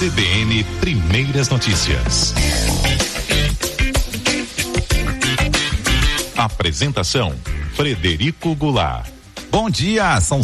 CBN Primeiras Notícias. Apresentação: Frederico Goulart. Bom dia, são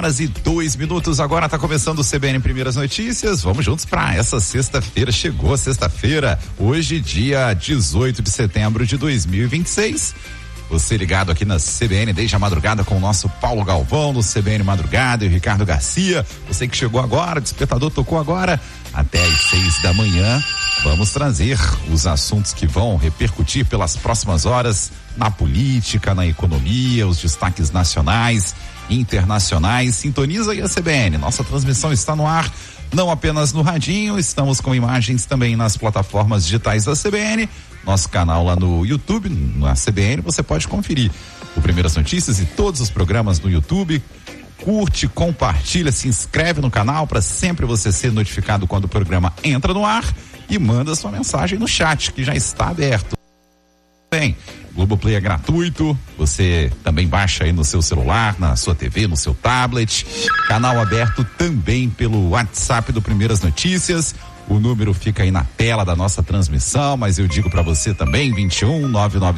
5h02. Agora está começando o CBN Primeiras Notícias. Vamos juntos para essa sexta-feira. Chegou a sexta-feira, hoje, dia 18 de setembro de 2026. Você ligado aqui na CBN desde a madrugada com o nosso Paulo Galvão, no CBN Madrugada, e o Ricardo Garcia. Você que chegou agora, o despertador tocou agora, até às 6 da manhã. Vamos trazer os assuntos que vão repercutir pelas próximas horas na política, na economia, os destaques nacionais, internacionais. Sintoniza aí a CBN. Nossa transmissão está no ar, não apenas no radinho, estamos com imagens também nas plataformas digitais da CBN. Nosso canal lá no YouTube, na CBN, você pode conferir o Primeiras Notícias e todos os programas no YouTube. Curte, compartilha, se inscreve no canal para sempre você ser notificado quando o programa entra no ar e manda sua mensagem no chat, que já está aberto. Bem, Globoplay é gratuito, você também baixa aí no seu celular, na sua TV, no seu tablet. Canal aberto também pelo WhatsApp do Primeiras Notícias. O número fica aí na tela da nossa transmissão, mas eu digo para você também, 21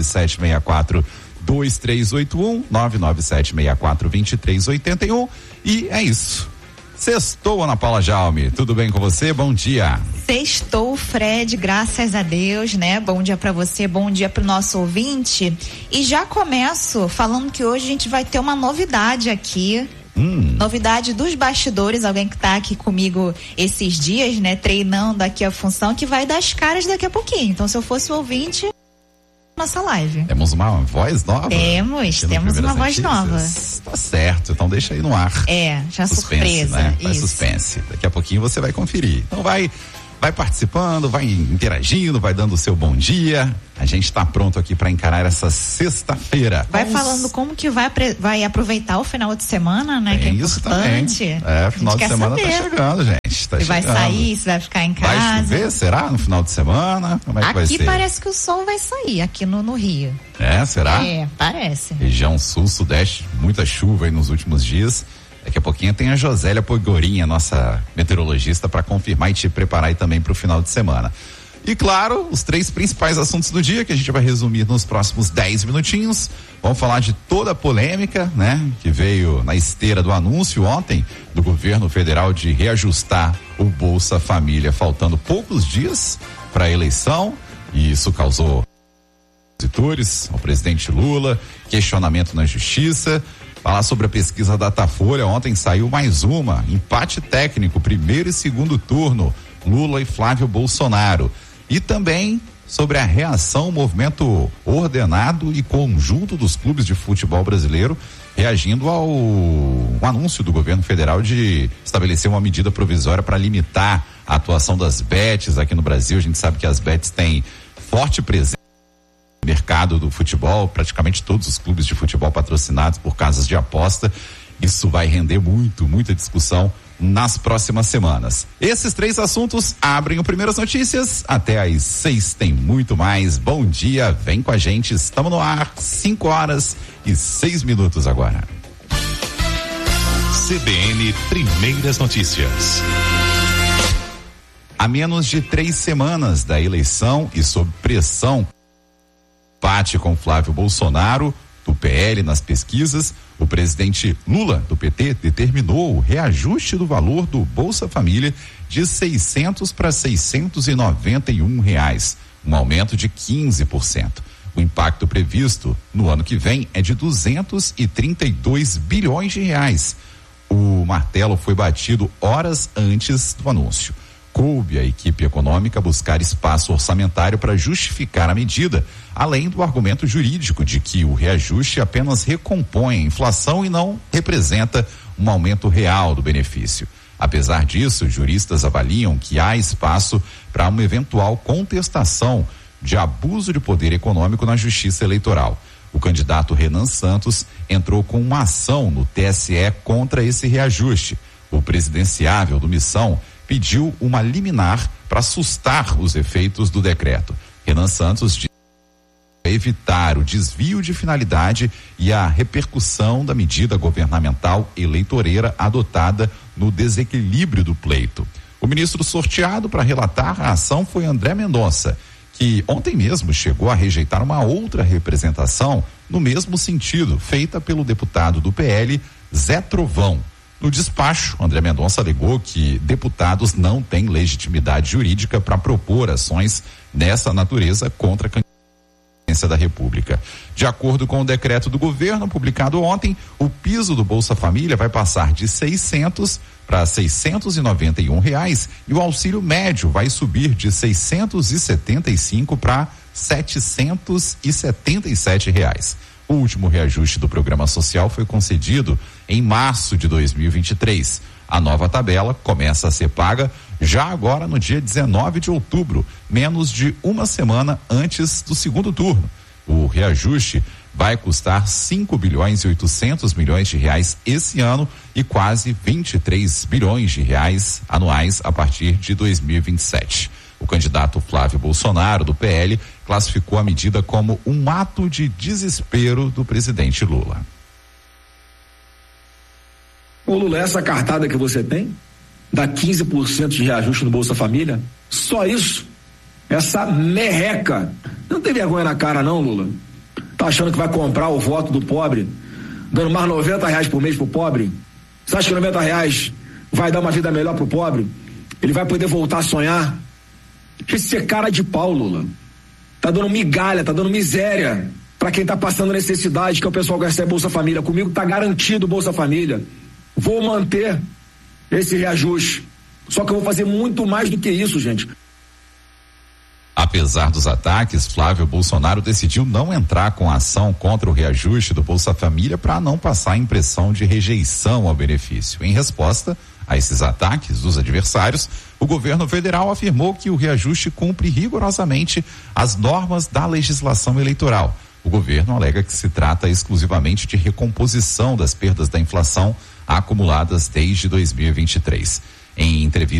99764 2381, 99764 2381. E é isso. Sextou, Ana Paula Jaume. Tudo bem com você? Bom dia. Sextou, Fred, graças a Deus, né? Bom dia pra você, bom dia pro nosso ouvinte. E já começo falando que hoje a gente vai ter uma novidade aqui. Novidade dos bastidores, alguém que tá aqui comigo esses dias, né? Treinando aqui a função, que vai dar as caras daqui a pouquinho. Então, se eu fosse o ouvinte, nossa live. Temos uma voz nova? Temos uma voz nova. Tá certo, então deixa aí no ar. Já surpresa. Né? Vai suspense. Daqui a pouquinho você vai conferir. Então vai participando, vai interagindo, vai dando o seu bom dia. A gente está pronto aqui para encarar essa sexta-feira. Vai falando como que vai aproveitar o final de semana, né? Tem que é isso importante. Também. Final de semana tá chegando, gente. Você vai sair, você vai ficar em casa. Vai chover, será? No final de semana? Como é que vai ser? Aqui parece que o sol vai sair, aqui no Rio. Será? Parece. Região sul, sudeste, muita chuva aí nos últimos dias. Daqui a pouquinho tem a Josélia Pogorinha, nossa meteorologista, para confirmar e te preparar aí também para o final de semana. E claro, os 3 principais assuntos do dia que a gente vai resumir nos próximos 10 minutinhos. Vamos falar de toda a polêmica, né? Que veio na esteira do anúncio ontem do governo federal de reajustar o Bolsa Família, faltando poucos dias para a eleição, e isso causou opositores ao presidente Lula, questionamento na justiça. Falar sobre a pesquisa Datafolha, ontem saiu mais uma, empate técnico, primeiro e segundo turno, Lula e Flávio Bolsonaro. E também sobre a reação ao movimento ordenado e conjunto dos clubes de futebol brasileiro, reagindo ao anúncio do governo federal de estabelecer uma medida provisória para limitar a atuação das bets aqui no Brasil. A gente sabe que as bets têm forte presença mercado do futebol, praticamente todos os clubes de futebol patrocinados por casas de aposta. Isso vai render muita discussão nas próximas semanas. Esses 3 assuntos abrem o Primeiras Notícias. Até às 6 tem muito mais. Bom dia, vem com a gente. Estamos no ar, 5h06 agora. CBN Primeiras Notícias. A menos de 3 semanas da eleição e sob pressão, empate com Flávio Bolsonaro, do PL nas pesquisas, o presidente Lula, do PT, determinou o reajuste do valor do Bolsa Família de R$600 para R$691, um aumento de 15%. O impacto previsto no ano que vem é de 232 bilhões de reais. O martelo foi batido horas antes do anúncio. Coube à equipe econômica buscar espaço orçamentário para justificar a medida, além do argumento jurídico de que o reajuste apenas recompõe a inflação e não representa um aumento real do benefício. Apesar disso, juristas avaliam que há espaço para uma eventual contestação de abuso de poder econômico na Justiça Eleitoral. O candidato Renan Santos entrou com uma ação no TSE contra esse reajuste. O presidenciável do Missão pediu uma liminar para sustar os efeitos do decreto. Renan Santos disse evitar o desvio de finalidade e a repercussão da medida governamental eleitoreira adotada no desequilíbrio do pleito. O ministro sorteado para relatar a ação foi André Mendonça, que ontem mesmo chegou a rejeitar uma outra representação no mesmo sentido, feita pelo deputado do PL, Zé Trovão. No despacho, André Mendonça alegou que deputados não têm legitimidade jurídica para propor ações nessa natureza contra a Presidência da República. De acordo com o decreto do governo publicado ontem, o piso do Bolsa Família vai passar de R$600 para R$691 e o auxílio médio vai subir de R$675 para R$777. O último reajuste do programa social foi concedido em março de 2023. A nova tabela começa a ser paga já agora no dia 19 de outubro, menos de uma semana antes do segundo turno. O reajuste vai custar 5 bilhões e 800 milhões de reais esse ano e quase 23 bilhões de reais anuais a partir de 2027. O candidato Flávio Bolsonaro, do PL, classificou a medida como um ato de desespero do presidente Lula. Ô Lula, essa cartada que você tem, dá 15% de reajuste no Bolsa Família, só isso, essa merreca, não tem vergonha na cara não, Lula? Tá achando que vai comprar o voto do pobre, dando mais R$90 por mês pro pobre? Você acha que R$90 vai dar uma vida melhor pro pobre? Ele vai poder voltar a sonhar? Esse é cara de pau, Lula. Tá dando migalha, tá dando miséria pra quem tá passando necessidade, que é o pessoal que recebe Bolsa Família. Comigo tá garantido Bolsa Família. Vou manter esse reajuste. Só que eu vou fazer muito mais do que isso, gente. Apesar dos ataques, Flávio Bolsonaro decidiu não entrar com ação contra o reajuste do Bolsa Família para não passar a impressão de rejeição ao benefício. Em resposta a esses ataques dos adversários, o governo federal afirmou que o reajuste cumpre rigorosamente as normas da legislação eleitoral. O governo alega que se trata exclusivamente de recomposição das perdas da inflação acumuladas desde 2023. Em entrevista